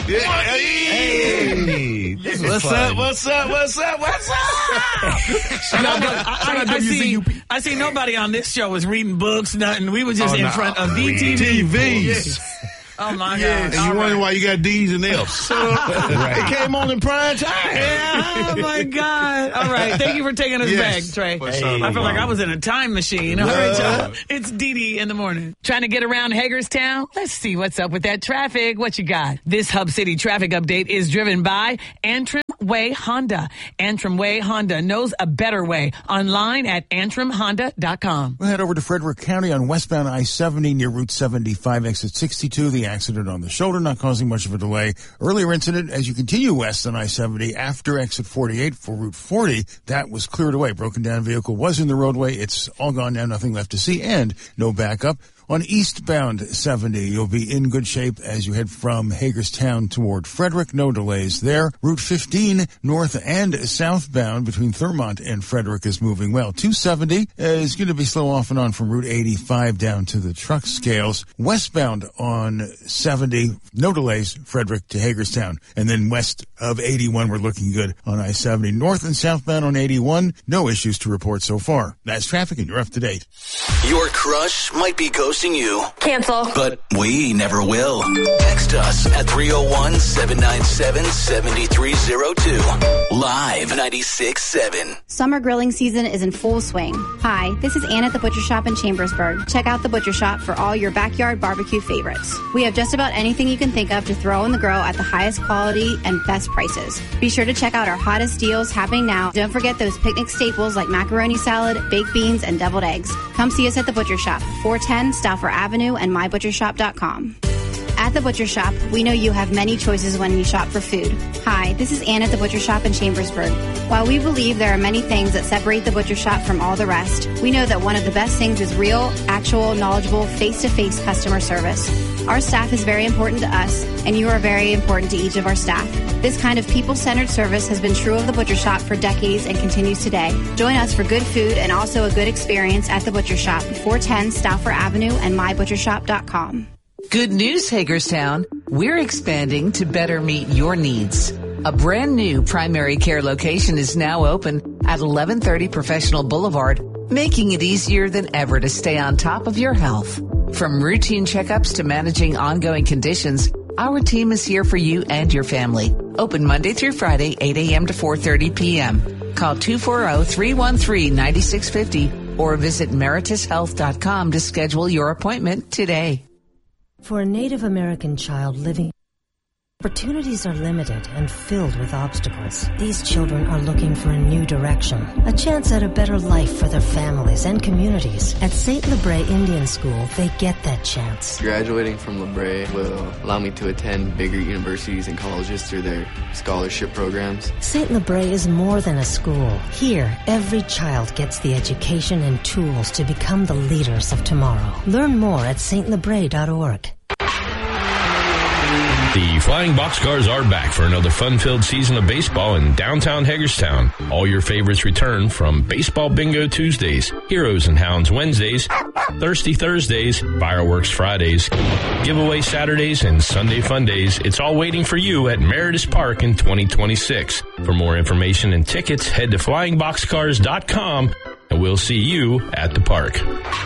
Hey. What's up? I see nobody on this show was reading books, nothing. We were just in front of DTVs. Oh, my God. And you wondering why you got D's and F's. It came on in prime time. Yeah, oh, my God. All right. Thank you for taking us back, Trey. I feel like I was in a time machine. All right, y'all. It's Dee in the morning. Trying to get around Hagerstown? Let's see what's up with that traffic. What you got? This Hub City traffic update is driven by Antrim Way Honda. Antrim Way Honda knows a better way. Online at antrimhonda.com. We'll head over to Frederick County on westbound I-70 near Route 75, exit 62. The accident on the shoulder not causing much of a delay. Earlier incident as you continue west on I-70 after exit 48 for Route 40. That was cleared away. Broken down vehicle was in the roadway. It's all gone now. Nothing left to see and no backup. On eastbound 70, you'll be in good shape as you head from Hagerstown toward Frederick. No delays there. Route 15, north and southbound between Thurmont and Frederick is moving well. 270 is going to be slow off and on from Route 85 down to the truck scales. Westbound on 70, no delays, Frederick to Hagerstown. And then west of 81, we're looking good on I-70. North and southbound on 81, no issues to report so far. That's traffic and you're up to date. Your crush might be ghosting you. Cancel. But we never will. Text us at 301-797-7302. Live 96.7. Summer grilling season is in full swing. Hi, this is Ann at the Butcher Shop in Chambersburg. Check out the Butcher Shop for all your backyard barbecue favorites. We have just about anything you can think of to throw on the grill at the highest quality and best prices. Be sure to check out our hottest deals happening now. Don't forget those picnic staples like macaroni salad, baked beans, and deviled eggs. Come see us at the Butcher Shop, 410 Stauffer Avenue and mybutchershop.com. At the Butcher Shop, we know you have many choices when you shop for food. Hi, this is Ann at the Butcher Shop in Chambersburg. While we believe there are many things that separate the Butcher Shop from all the rest, we know that one of the best things is real, actual, knowledgeable, face-to-face customer service. Our staff is very important to us, and you are very important to each of our staff. This kind of people-centered service has been true of the Butcher Shop for decades and continues today. Join us for good food and also a good experience at the Butcher Shop, 410 Stauffer Avenue and mybutchershop.com. Good news, Hagerstown. We're expanding to better meet your needs. A brand new primary care location is now open at 1130 Professional Boulevard, making it easier than ever to stay on top of your health. From routine checkups to managing ongoing conditions, our team is here for you and your family. Open Monday through Friday, 8 a.m. to 4:30 p.m. Call 240-313-9650 or visit meritushealth.com to schedule your appointment today. For a Native American child living, opportunities are limited and filled with obstacles. These children are looking for a new direction, a chance at a better life for their families and communities. At St. Lebre Indian School, they get that chance. Graduating from Lebre will allow me to attend bigger universities and colleges through their scholarship programs. St. Lebre is more than a school. Here, every child gets the education and tools to become the leaders of tomorrow. Learn more at stlebre.org. The Flying Boxcars are back for another fun-filled season of baseball in downtown Hagerstown. All your favorites return from Baseball Bingo Tuesdays, Heroes and Hounds Wednesdays, Thirsty Thursdays, Fireworks Fridays, Giveaway Saturdays, and Sunday Fun Days. It's all waiting for you at Meritus Park in 2026. For more information and tickets, head to flyingboxcars.com, and we'll see you at the park.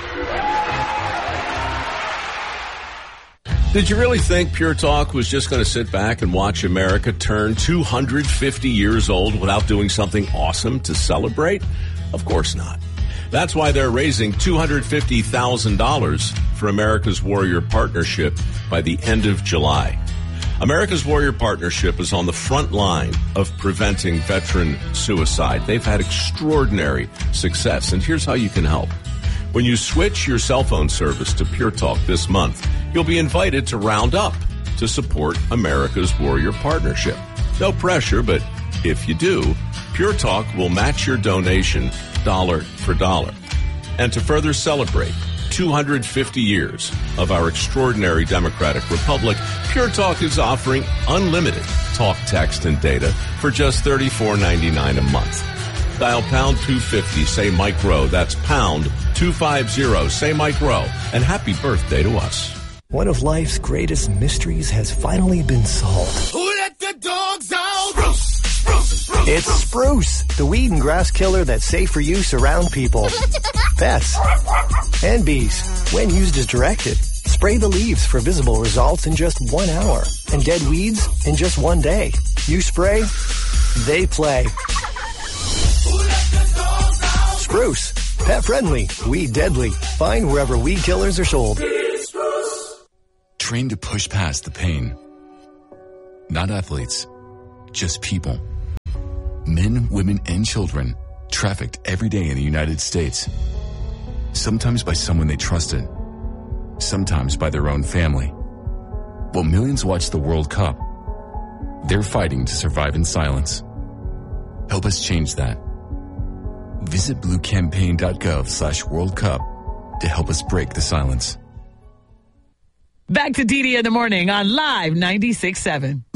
Did you really think Pure Talk was just going to sit back and watch America turn 250 years old without doing something awesome to celebrate? Of course not. That's why they're raising $250,000 for America's Warrior Partnership by the end of July. America's Warrior Partnership is on the front line of preventing veteran suicide. They've had extraordinary success, and here's how you can help. When you switch your cell phone service to Pure Talk this month, you'll be invited to round up to support America's Warrior Partnership. No pressure, but if you do, Pure Talk will match your donation dollar for dollar. And to further celebrate 250 years of our extraordinary democratic republic, Pure Talk is offering unlimited talk, text, and data for just $34.99 a month. Dial pound 250, say Mike Rowe. That's pound 250, say Mike Rowe. And happy birthday to us. One of life's greatest mysteries has finally been solved. Who let the dogs out? Spruce. It's Spruce, the weed and grass killer that's safe for use around people, pets, and bees. When used as directed, spray the leaves for visible results in just 1 hour and dead weeds in just 1 day. You spray, they play. Spruce, pet friendly, weed deadly. Find wherever weed killers are sold. Trained to push past the pain. Not athletes, just people. Men, women, and children trafficked every day in the United States. Sometimes by someone they trusted. Sometimes by their own family. While millions watch the World Cup, they're fighting to survive in silence. Help us change that. Visit bluecampaign.gov/World Cup to help us break the silence. Back to DD in the morning on Live 96.7.